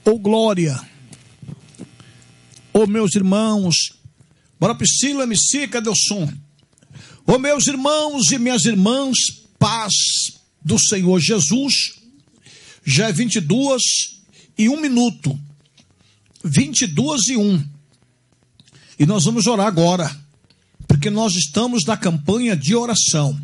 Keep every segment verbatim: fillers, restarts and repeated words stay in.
Ô glória, ô meus irmãos, bora Priscila, M C, cadê o som? Ô meus irmãos e minhas irmãs, paz do Senhor Jesus. Já é vinte e duas e um minuto, vinte e duas e um, e nós vamos orar agora, porque nós estamos na campanha de oração.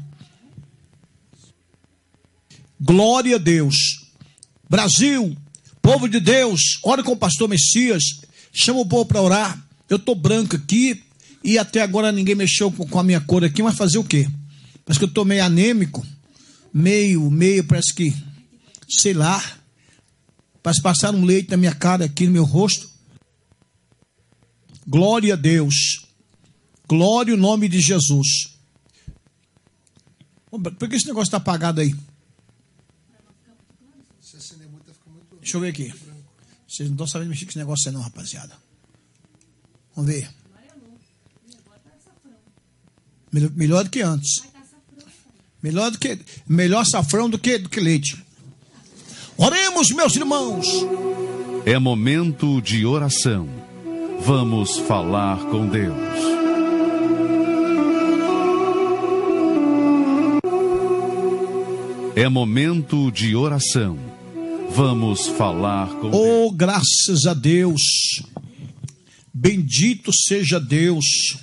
Glória a Deus. Brasil, povo de Deus, ora com o pastor Messias, chama o povo para orar. Eu estou branco aqui e até agora ninguém mexeu com a minha cor aqui, mas fazer o quê? Parece que eu estou meio anêmico, meio, meio, parece que, sei lá, parece passar um leite na minha cara aqui, no meu rosto. Glória a Deus, glória ao nome de Jesus. Por que esse negócio está apagado aí? Deixa eu ver aqui. Vocês não estão sabendo mexer com esse negócio aí não, rapaziada. Vamos ver. Melhor, melhor do que antes. Melhor do que melhor safrão do que, do que leite. Oremos, meus irmãos. É momento de oração. Vamos falar com Deus. É momento de oração. Vamos falar com Deus. Oh, graças a Deus. Bendito seja Deus.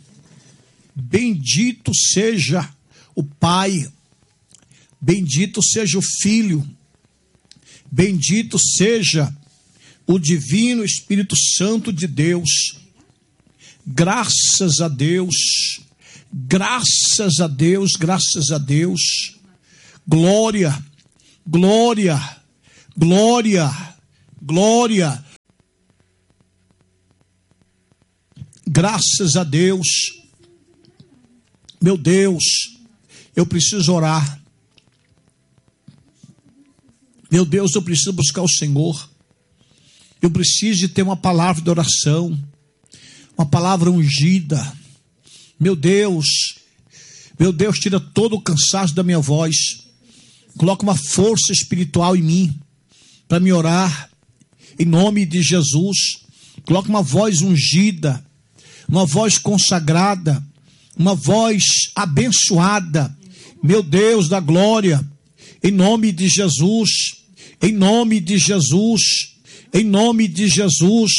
Bendito seja o Pai. Bendito seja o Filho. Bendito seja o Divino Espírito Santo de Deus. Graças a Deus. Graças a Deus, graças a Deus. Glória, glória. Glória, glória, graças a Deus. Meu Deus, eu preciso orar. Meu Deus, eu preciso buscar o Senhor. Eu preciso de ter uma palavra de oração, uma palavra ungida. Meu Deus, meu Deus, tira todo o cansaço da minha voz. Coloca uma força espiritual em mim, para me orar, em nome de Jesus. Coloca uma voz ungida, uma voz consagrada, uma voz abençoada, meu Deus da glória, em nome de Jesus, em nome de Jesus, em nome de Jesus.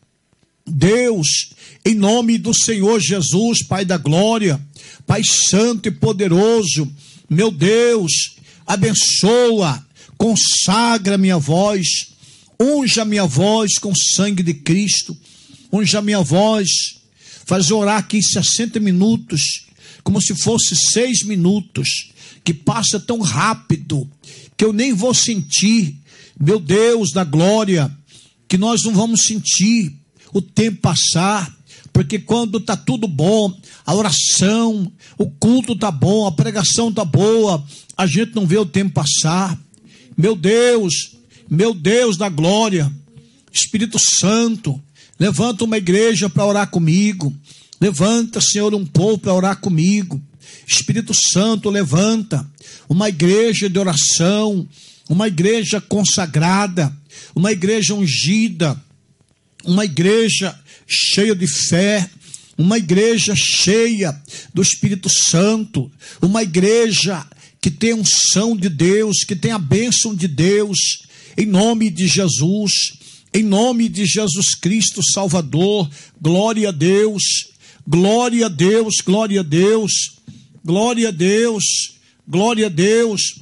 Deus, em nome do Senhor Jesus, Pai da glória, Pai santo e poderoso, meu Deus, abençoa, consagra minha voz, unja minha voz com o sangue de Cristo, unja minha voz, faz orar aqui em sessenta minutos, como se fosse seis minutos, que passa tão rápido, que eu nem vou sentir, meu Deus da glória, que nós não vamos sentir o tempo passar, porque quando está tudo bom, a oração, o culto está bom, a pregação está boa, a gente não vê o tempo passar. Meu Deus, meu Deus da glória, Espírito Santo, levanta uma igreja para orar comigo, levanta, Senhor, um povo para orar comigo. Espírito Santo, levanta uma igreja de oração, uma igreja consagrada, uma igreja ungida, uma igreja cheia de fé, uma igreja cheia do Espírito Santo, uma igreja que tem a unção de Deus, que tem a bênção de Deus, em nome de Jesus, em nome de Jesus Cristo Salvador. Glória a Deus, glória a Deus, glória a Deus, glória a Deus, glória a Deus,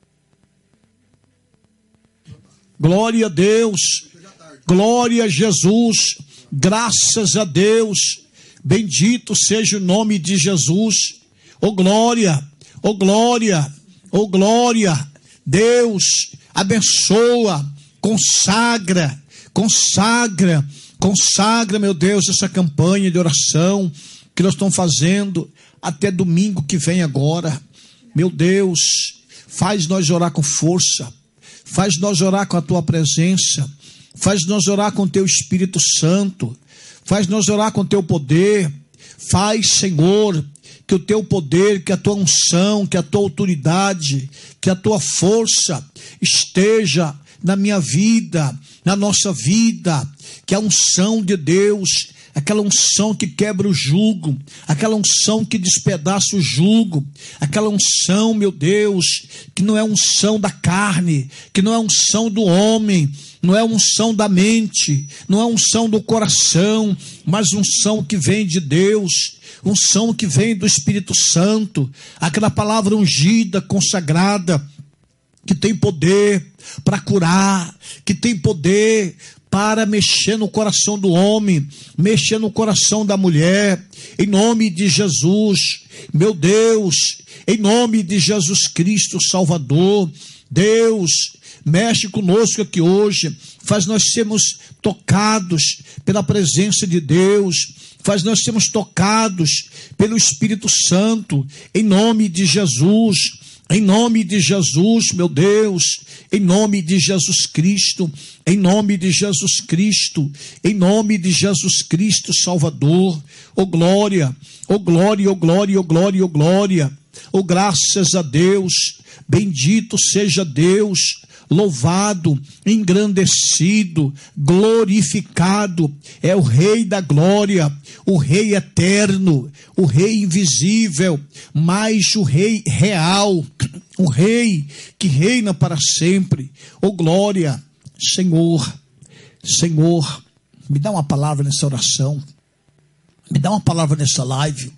glória a Deus, glória a Jesus, graças a Deus, bendito seja o nome de Jesus. Oh glória, oh glória, oh glória, Deus abençoa, consagra, consagra, consagra, meu Deus, essa campanha de oração que nós estamos fazendo até domingo que vem agora. Meu Deus, faz nós orar com força, faz nós orar com a tua presença, faz nós orar com o teu Espírito Santo, faz nós orar com o teu poder, faz, Senhor, que o teu poder, que a tua unção, que a tua autoridade, que a tua força esteja na minha vida, na nossa vida, que a unção de Deus, aquela unção que quebra o jugo, aquela unção que despedaça o jugo, aquela unção, meu Deus, que não é unção da carne, que não é unção do homem, não é unção da mente, não é unção do coração, mas unção que vem de Deus, unção que vem do Espírito Santo, aquela palavra ungida, consagrada, que tem poder para curar, que tem poder para mexer no coração do homem, mexer no coração da mulher, em nome de Jesus, meu Deus, em nome de Jesus Cristo Salvador. Deus, mexe conosco aqui hoje, faz nós sermos tocados pela presença de Deus, faz nós sermos tocados pelo Espírito Santo, em nome de Jesus. Em nome de Jesus, meu Deus, em nome de Jesus Cristo, em nome de Jesus Cristo, em nome de Jesus Cristo Salvador, oh glória, oh glória, oh glória, oh glória, oh glória, oh graças a Deus, bendito seja Deus, louvado, engrandecido, glorificado, é o Rei da glória, o Rei eterno, o Rei invisível, mas o Rei real, o Rei que reina para sempre. Oh glória, Senhor, Senhor, me dá uma palavra nessa oração, me dá uma palavra nessa live,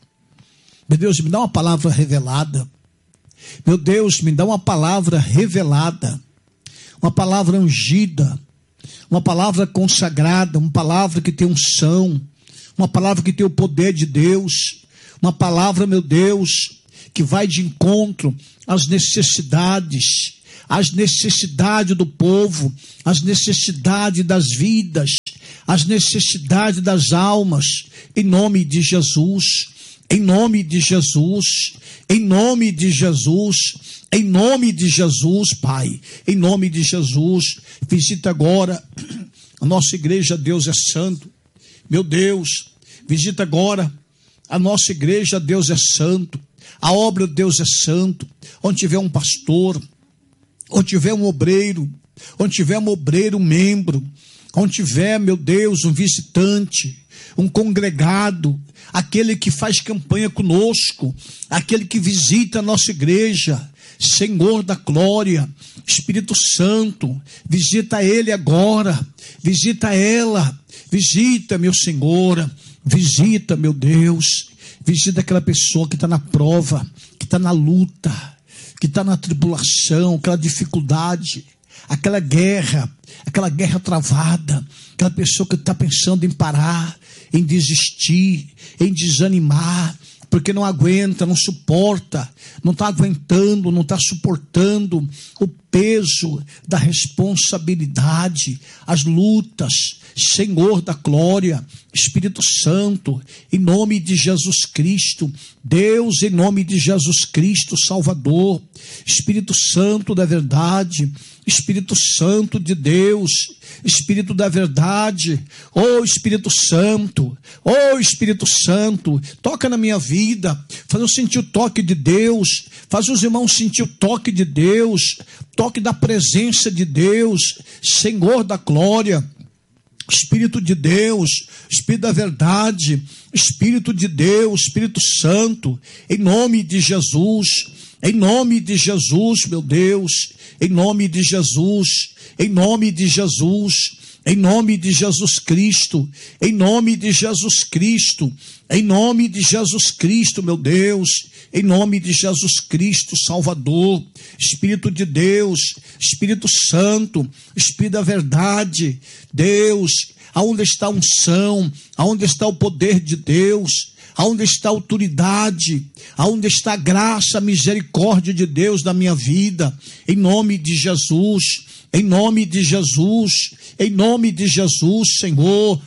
meu Deus, me dá uma palavra revelada, meu Deus, me dá uma palavra revelada, uma palavra ungida, uma palavra consagrada, uma palavra que tem unção, uma palavra que tem o poder de Deus, uma palavra, meu Deus, que vai de encontro às necessidades, às necessidades do povo, às necessidades das vidas, às necessidades das almas, em nome de Jesus, em nome de Jesus, em nome de Jesus, em nome de Jesus, Pai, em nome de Jesus, visita agora a nossa igreja, Deus é santo, meu Deus, visita agora a nossa igreja, Deus é santo, a obra de Deus é santo, onde tiver um pastor, onde tiver um obreiro, onde tiver um obreiro, um membro, onde tiver, meu Deus, um visitante, um congregado, aquele que faz campanha conosco, aquele que visita a nossa igreja, Senhor da glória, Espírito Santo, visita ele agora, visita ela, visita, meu Senhor, visita, meu Deus, visita aquela pessoa que está na prova, que está na luta, que está na tribulação, aquela dificuldade, aquela guerra, aquela guerra travada, aquela pessoa que está pensando em parar, em desistir, em desanimar, porque não aguenta, não suporta, não está aguentando, não está suportando o peso da responsabilidade, as lutas. Senhor da glória, Espírito Santo, em nome de Jesus Cristo, Deus, em nome de Jesus Cristo, Salvador, Espírito Santo da verdade, Espírito Santo de Deus, Espírito da verdade, ô Espírito Santo, ô Espírito Santo, toca na minha vida, faz eu sentir o toque de Deus, faz os irmãos sentir o toque de Deus, toque da presença de Deus, Senhor da glória, Espírito de Deus, Espírito da verdade, Espírito de Deus, Espírito Santo, em nome de Jesus, em nome de Jesus, meu Deus, em nome de Jesus, em nome de Jesus, em nome de Jesus Cristo, em nome de Jesus Cristo, em nome de Jesus Cristo, meu Deus, em nome de Jesus Cristo, Salvador, Espírito de Deus, Espírito Santo, Espírito da verdade, Deus, aonde está a unção, aonde está o poder de Deus, aonde está a autoridade, aonde está a graça, a misericórdia de Deus na minha vida, em nome de Jesus, em nome de Jesus, em nome de Jesus, Senhor,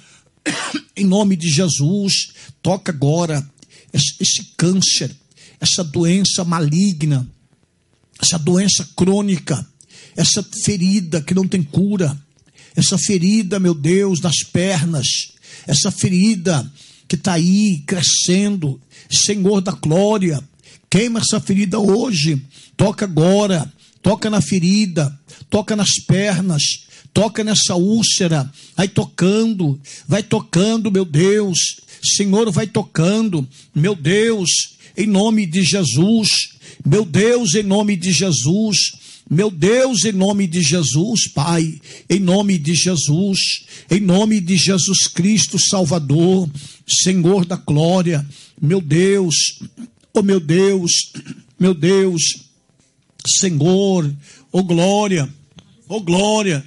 em nome de Jesus, toca agora esse, esse câncer, essa doença maligna, essa doença crônica, essa ferida que não tem cura, essa ferida, meu Deus, nas pernas, essa ferida que está aí crescendo, Senhor da glória, queima essa ferida hoje, toca agora, toca na ferida, toca nas pernas, toca nessa úlcera, vai tocando, vai tocando, meu Deus, Senhor, vai tocando, meu Deus, em nome de Jesus, meu Deus, em nome de Jesus, meu Deus, em nome de Jesus, Pai, em nome de Jesus, em nome de Jesus Cristo, Salvador, Senhor da glória, meu Deus, oh meu Deus, meu Deus, Senhor, oh glória, oh glória,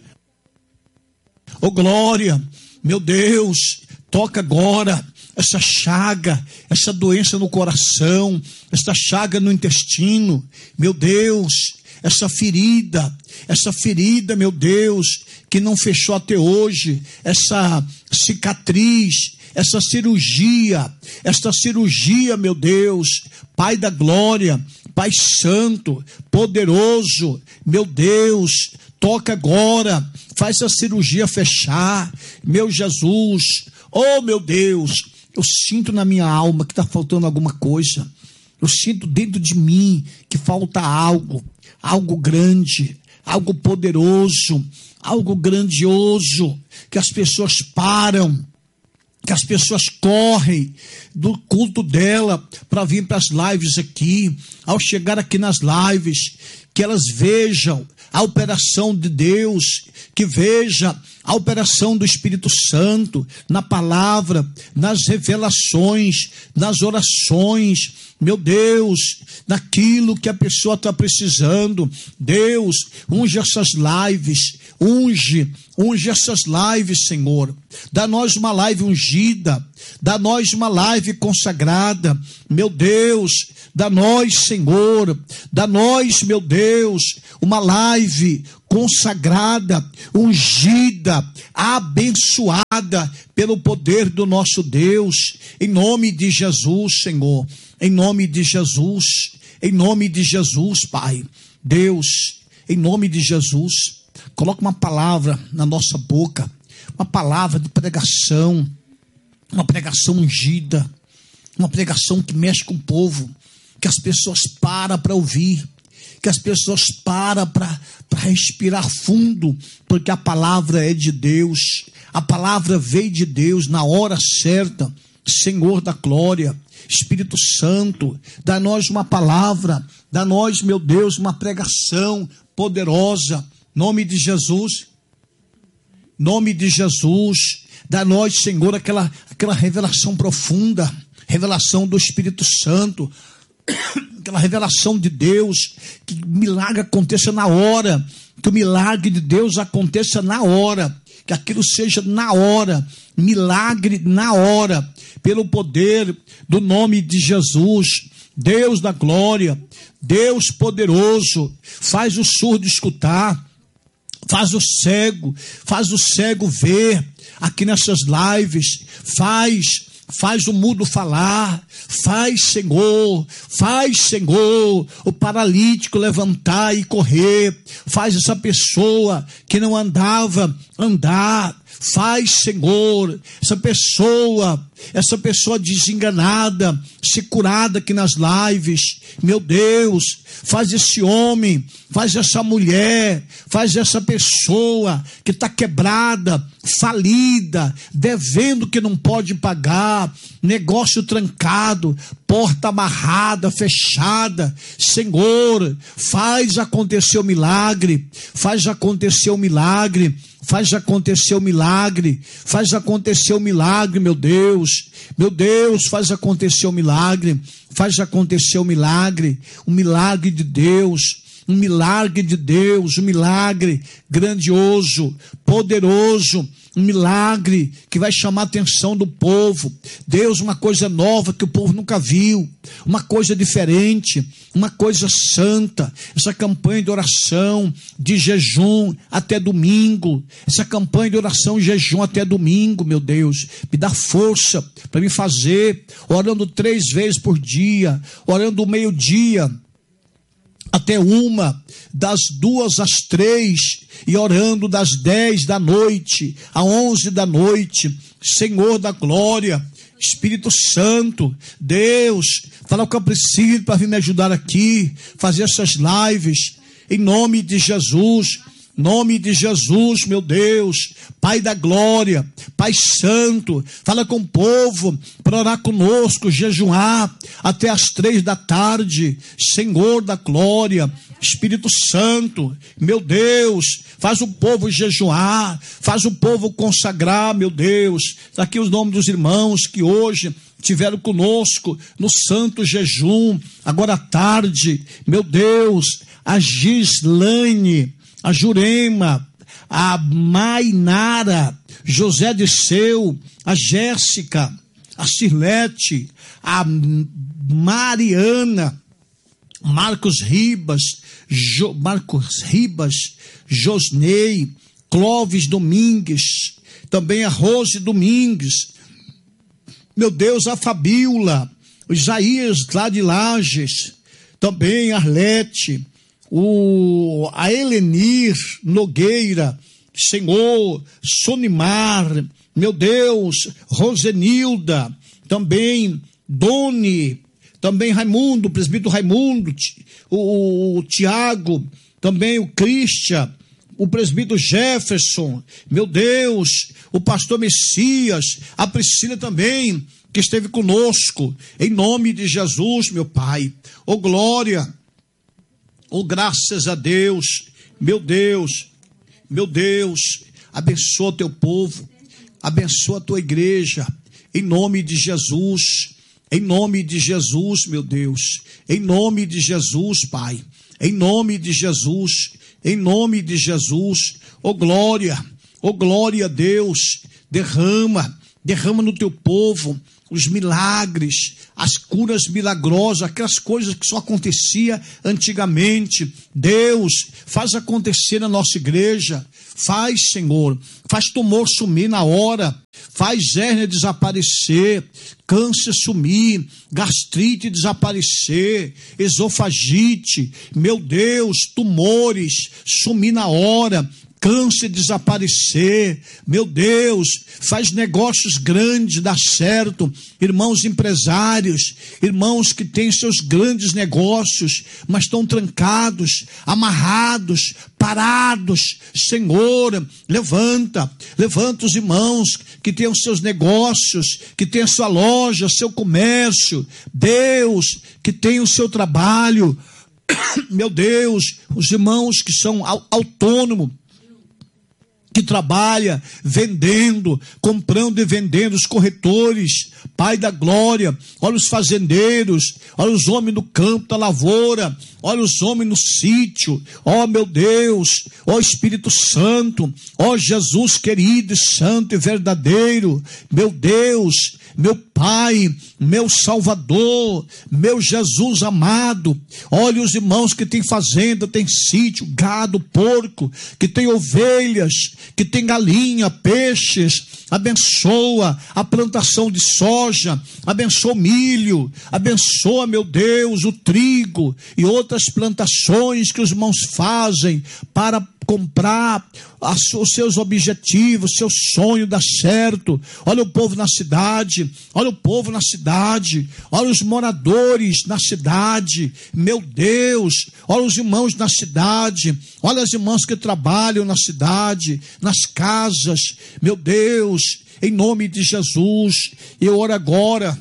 oh glória, meu Deus, toca agora essa chaga, essa doença no coração, essa chaga no intestino, meu Deus, essa ferida, essa ferida, meu Deus, que não fechou até hoje, essa cicatriz, essa cirurgia, essa cirurgia, meu Deus, Pai da glória, Pai santo, poderoso, meu Deus, toca agora, faz a cirurgia fechar, meu Jesus, oh meu Deus, eu sinto na minha alma que está faltando alguma coisa, eu sinto dentro de mim que falta algo, algo grande, algo poderoso, algo grandioso, que as pessoas param, que as pessoas correm do culto dela para vir para as lives aqui, ao chegar aqui nas lives, que elas vejam a operação de Deus, que veja a operação do Espírito Santo na palavra, nas revelações, nas orações, meu Deus, naquilo que a pessoa está precisando. Deus, unge essas lives, unge, unge essas lives, Senhor. Dá nós uma live ungida, dá nós uma live consagrada, meu Deus, dá nós, Senhor, dá nós, meu Deus, uma live consagrada, ungida, abençoada pelo poder do nosso Deus, em nome de Jesus, Senhor, em nome de Jesus, em nome de Jesus, Pai, Deus, em nome de Jesus, coloca uma palavra na nossa boca, uma palavra de pregação, uma pregação ungida, uma pregação que mexe com o povo, que as pessoas param para ouvir, que as pessoas param para respirar fundo, porque a palavra é de Deus, a palavra veio de Deus na hora certa. Senhor da glória, Espírito Santo, dá nós uma palavra, dá nós, meu Deus, uma pregação poderosa, nome de Jesus, nome de Jesus, dá nós, Senhor, aquela, aquela revelação profunda, revelação do Espírito Santo, aquela revelação de Deus, que o milagre aconteça na hora, que o milagre de Deus aconteça na hora, que aquilo seja na hora, milagre na hora, pelo poder do nome de Jesus, Deus da glória, Deus poderoso, faz o surdo escutar, faz o cego, faz o cego ver, aqui nessas lives, faz Faz o mudo falar, faz, Senhor, faz, Senhor, o paralítico levantar e correr, faz essa pessoa que não andava andar, faz, Senhor, essa pessoa, essa pessoa desenganada, ser curada aqui nas lives, meu Deus, faz esse homem, faz essa mulher, faz essa pessoa que está quebrada, falida, devendo que não pode pagar, negócio trancado, porta amarrada, fechada, Senhor, faz acontecer o milagre, faz acontecer o milagre, faz acontecer o milagre, faz acontecer o milagre, meu Deus, meu Deus, faz acontecer o milagre, faz acontecer o milagre, o milagre de Deus, um milagre de Deus, um milagre grandioso, poderoso, um milagre que vai chamar a atenção do povo. Deus, uma coisa nova que o povo nunca viu, uma coisa diferente, uma coisa santa, essa campanha de oração, de jejum até domingo, essa campanha de oração e jejum até domingo, meu Deus, me dá força para me fazer, orando três vezes por dia, orando o meio-dia, até uma, das duas às três, e orando das dez da noite, a onze da noite, Senhor da glória, Espírito Santo, Deus, fala o que eu preciso para vir me ajudar aqui, fazer essas lives, em nome de Jesus, Nome de Jesus, meu Deus, Pai da glória, Pai santo, fala com o povo para orar conosco, jejuar até as três da tarde. Senhor da glória, Espírito Santo, meu Deus, faz o povo jejuar, faz o povo consagrar, meu Deus. Está aqui os nomes dos irmãos que hoje estiveram conosco no santo jejum, agora à tarde, meu Deus, a Gislaine, a Jurema, a Mainara, José Disseu, a Jéssica, a Cirlete, a Mariana, Marcos Ribas, jo, Marcos Ribas, Josnei, Clóvis Domingues, também a Rose Domingues, meu Deus, a Fabíola, o Isaías lá de Lages, também a Arlete, o, a Helenir Nogueira, Senhor, Sonimar, meu Deus, Rosenilda, também Doni, também Raimundo, o presbítero Raimundo, o, o Tiago, também o Cristian, o presbítero Jefferson, meu Deus, o pastor Messias, a Priscila também, que esteve conosco, em nome de Jesus, meu Pai. Oh glória, oh graças a Deus, meu Deus, meu Deus, abençoa teu povo, abençoa a tua igreja, em nome de Jesus, em nome de Jesus, meu Deus, em nome de Jesus, Pai, em nome de Jesus, em nome de Jesus, oh glória, oh glória a Deus, derrama, derrama no teu povo os milagres, as curas milagrosas, aquelas coisas que só acontecia antigamente. Deus, faz acontecer na nossa igreja, faz, Senhor, faz tumor sumir na hora, faz hérnia desaparecer, câncer sumir, gastrite desaparecer, esofagite, meu Deus, tumores sumir na hora, câncer desaparecer, meu Deus, faz negócios grandes dar certo, irmãos empresários, irmãos que têm seus grandes negócios, mas estão trancados, amarrados, parados, Senhor, levanta, levanta os irmãos que têm os seus negócios, que têm a sua loja, seu comércio, Deus, que tem o seu trabalho, meu Deus, os irmãos que são autônomos, que trabalha vendendo, comprando e vendendo, os corretores, Pai da glória, olha os fazendeiros, olha os homens no campo da lavoura, olha os homens no sítio, ó meu Deus, ó Espírito Santo, ó Jesus querido e santo e verdadeiro, meu Deus, meu Pai, meu Salvador, meu Jesus amado, olha os irmãos que tem fazenda, tem sítio, gado, porco, que tem ovelhas, que tem galinha, peixes, abençoa a plantação de soja, abençoa o milho, abençoa, meu Deus, o trigo e outras plantações que os irmãos fazem para comprar os seus objetivos, seu sonho dar certo. Olha o povo na cidade, olha o povo na cidade, olha os moradores na cidade, meu Deus, olha os irmãos na cidade, olha as irmãs que trabalham na cidade, nas casas, meu Deus, em nome de Jesus, eu oro agora,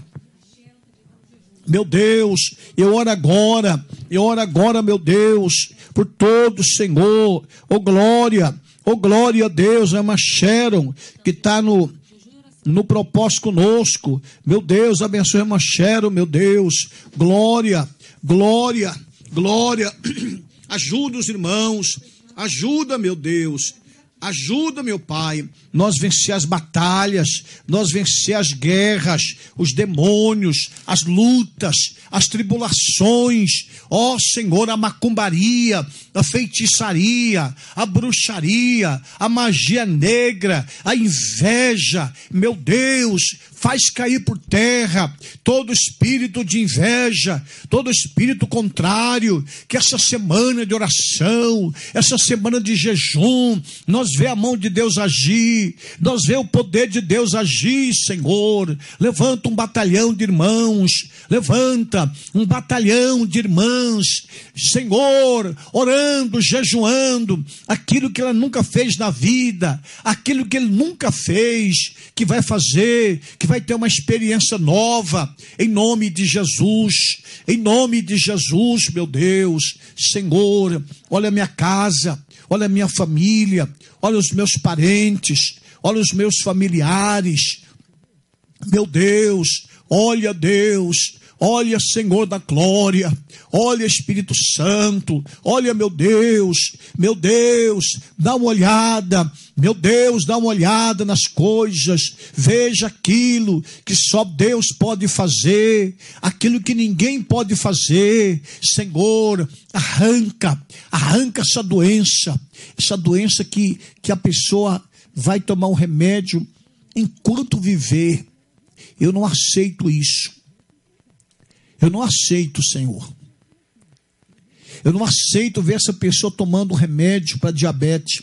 meu Deus, eu oro agora, eu oro agora, meu Deus, por todos, Senhor, oh glória, oh glória a Deus, a irmã Sharon, que está no, no propósito conosco, meu Deus, abençoe a irmã Sharon, meu Deus, glória, glória, glória, ajuda os irmãos, ajuda, meu Deus, ajuda, meu Pai, nós vencer as batalhas, nós vencer as guerras, os demônios, as lutas, as tribulações, ó Senhor, a macumbaria, a feitiçaria, a bruxaria, a magia negra, a inveja, meu Deus, faz cair por terra todo espírito de inveja, todo espírito contrário, que essa semana de oração, essa semana de jejum, nós vê a mão de Deus agir, nós vê o poder de Deus agir, Senhor. Levanta um batalhão de irmãos, levanta um batalhão de irmãs, Senhor, orando, jejuando, aquilo que ela nunca fez na vida, aquilo que ele nunca fez, que vai fazer, que vai ter uma experiência nova, em nome de Jesus, em nome de Jesus, meu Deus. Senhor, olha a minha casa, olha a minha família, olha os meus parentes, olha os meus familiares, meu Deus, olha Deus, olha Senhor da glória, olha Espírito Santo, olha meu Deus, meu Deus, dá uma olhada, meu Deus, dá uma olhada nas coisas, veja aquilo que só Deus pode fazer, aquilo que ninguém pode fazer, Senhor, arranca, arranca essa doença, essa doença que, que a pessoa vai tomar um remédio enquanto viver. Eu não aceito isso. Eu não aceito, Senhor. Eu não aceito ver essa pessoa tomando um remédio para diabetes.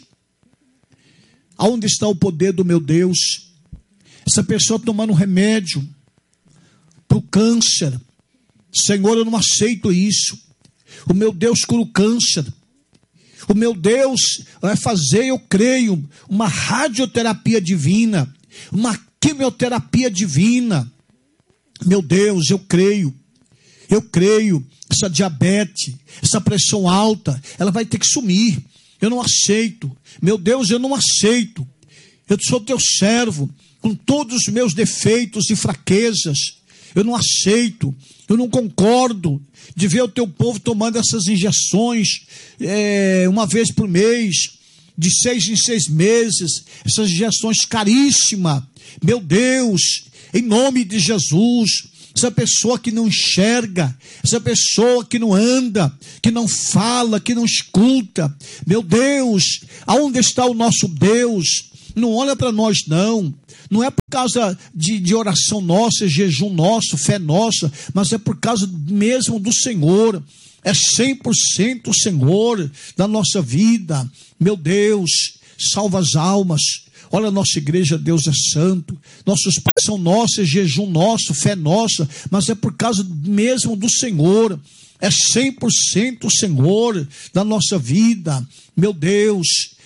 Aonde está o poder do meu Deus? Essa pessoa tomando um remédio para o câncer. Senhor, eu não aceito isso. O meu Deus cura o câncer. O meu Deus vai fazer, eu creio, uma radioterapia divina, uma quimioterapia divina. Meu Deus, eu creio. Eu creio, essa diabetes, essa pressão alta, ela vai ter que sumir. Eu não aceito. Meu Deus, eu não aceito. Eu sou teu servo, com todos os meus defeitos e fraquezas. Eu não aceito. Eu não concordo de ver o teu povo tomando essas injeções é, uma vez por mês, de seis em seis meses, essas injeções caríssimas. Meu Deus, em nome de Jesus, essa pessoa que não enxerga, essa pessoa que não anda, que não fala, que não escuta, meu Deus, aonde está o nosso Deus? Não olha para nós não, não é por causa de, de oração nossa, jejum nosso, fé nossa, mas é por causa mesmo do Senhor, é cem por cento o Senhor da nossa vida. Meu Deus, salva as almas. Olha, a nossa igreja, Deus é santo, nossos pais são nossos, jejum nosso, fé nossa, mas é por causa mesmo do Senhor, é cem por cento o Senhor da nossa vida. Meu Deus,